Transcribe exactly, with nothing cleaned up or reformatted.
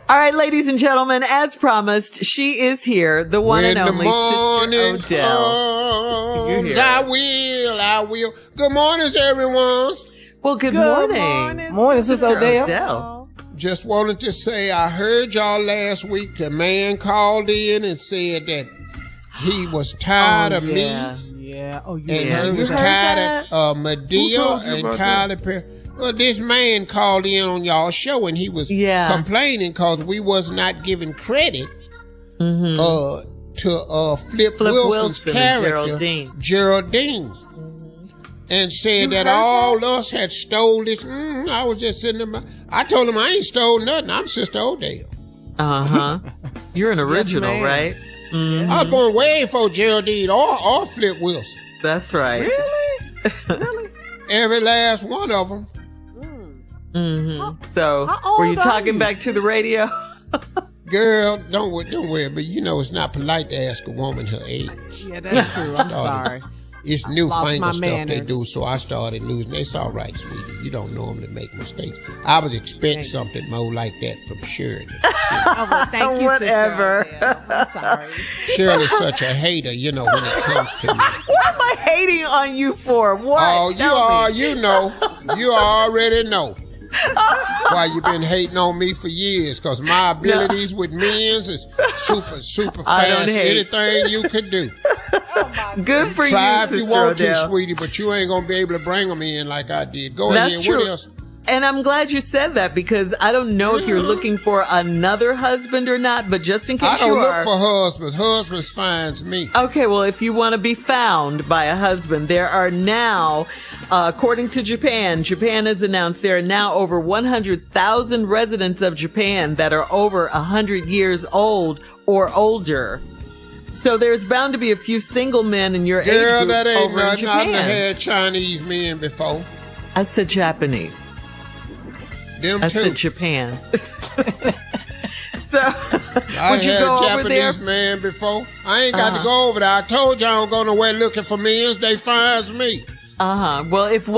All right, ladies and gentlemen, as promised, she is here, the one when and only the morning Sister Odell. comes, I will, I will. Good morning, everyone. Well, good, Good morning. morning, Morning, Sister Odell. Odell. Just wanted to say I heard y'all last week. The man called in and said that he was tired Oh, of yeah. me. Yeah. Oh, you And Yeah, he you was heard tired that? of uh, Medea told you and about Tyler Perry. Well, this man called in on y'all show and he was Yeah. complaining because we was not giving credit Mm-hmm. uh, to uh, Flip, Flip Wilson's Wilson and character, Geraldine. Geraldine. And said You that heard all us had stole this. Mm, I was just sitting there. I told him I ain't stole nothing. I'm Sister Odell. Uh-huh. You're an original, ma'am. right? Mhm. I was born way before Geraldine or, or Flip Wilson. That's right. Really? Really? Every last one of them. Mm-hmm. So, how old were you are talking you, back to the radio? Girl, don't worry, don't worry. But you know it's not polite to ask a woman her age. Yeah, that's true. I'm sorry. It's Lost newfangled my stuff they manners. do, so I started losing. It's all right, sweetie. You don't normally make mistakes. I was expecting something more like that from Shirley. Oh, well, thank you, Whatever. Sister Odell. I'm sorry. Shirley's such a hater, you know, when it comes to me. What am I hating on you for? What? Oh, you Tell are, me. you know. You already know. Why you been hating on me for years, because my abilities with men's is super, super I don't fast. hate. Anything you could do. Good for Try you, if you Sister want Odell. to, sweetie, but you ain't going to be able to bring them in like I did. Go That's ahead. true. What else? And I'm glad you said that because I don't know if you're Yeah. looking for another husband or not, but just in case I don't you look are. for husbands. Husbands finds me. Okay, well, if you want to be found by a husband, there are now, uh, according to Japan, Japan has announced there are now over one hundred thousand residents of Japan that are over one hundred years old or older. So there's bound to be a few single men in your age Girl, group that ain't over in nothing. I've Japan. had Chinese men before. I said Japanese. Them I too. said Japan. So, I would you had go a over there? Japanese man before. I ain't got Uh-huh. to go over there. I told you I don't go nowhere looking for men. They finds me. Uh huh. Well, if